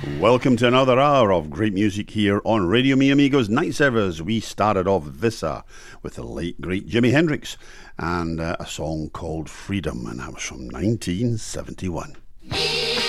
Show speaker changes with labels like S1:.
S1: Welcome to another hour of great music here on Radio Mi Amigos Night Servers. We started off Vissa with the late great Jimi Hendrix and a song called Freedom, and that was from 1971.